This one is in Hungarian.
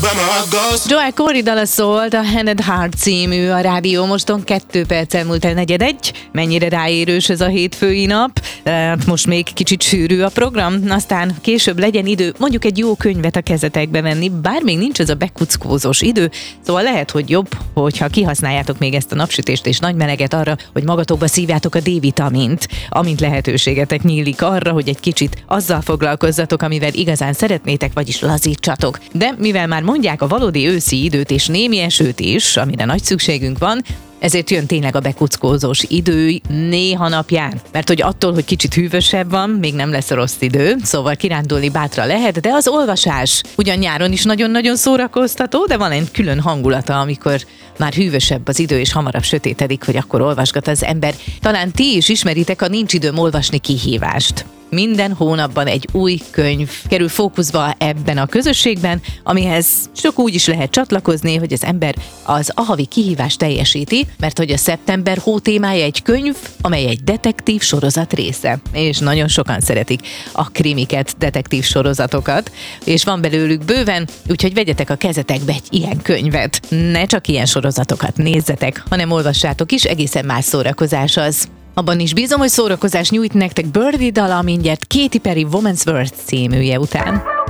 Joel Corey dala szólt, a Hand and Heart című, a Rádió Moston 2 perccel múlt el 4:01. Mennyire ráérős ez a hétfői nap? Most még kicsit sűrű a program, aztán később legyen idő mondjuk egy jó könyvet a kezetekbe venni, bár még nincs ez a bekuckózós idő, szóval lehet, hogy jobb, hogyha kihasználjátok még ezt a napsütést és nagy meleget arra, hogy magatokba szívjátok a D-vitamint, amint lehetőségetek nyílik arra, hogy egy kicsit azzal foglalkozzatok, amivel igazán szeretnétek, vagyis lazítsatok. De mivel már mondják a valódi őszi időt és némi esőt is, amire nagy szükségünk van, ezért jön tényleg a bekuckózós idő néha napján. Mert hogy attól, hogy kicsit hűvösebb van, még nem lesz rossz idő, szóval kirándulni bátran lehet, de az olvasás ugyan nyáron is nagyon-nagyon szórakoztató, de van egy külön hangulata, amikor már hűvösebb az idő és hamarabb sötétedik, hogy akkor olvasgat az ember. Talán ti is ismeritek a Nincs időm olvasni kihívást. Minden hónapban egy új könyv kerül fókuszba ebben a közösségben, amihez csak úgy is lehet csatlakozni, hogy az ember az a havi kihívást teljesíti, mert hogy a szeptember hó témája egy könyv, amely egy detektív sorozat része. És nagyon sokan szeretik a krimiket, detektív sorozatokat, és van belőlük bőven, úgyhogy vegyetek a kezetekbe egy ilyen könyvet. Ne csak ilyen sorozatokat nézzetek, hanem olvassátok is, egészen más szórakozás az. Abban is bízom, hogy szórakozás nyújt nektek Birdie dala mindjárt Katy Perry Woman's World címűje után.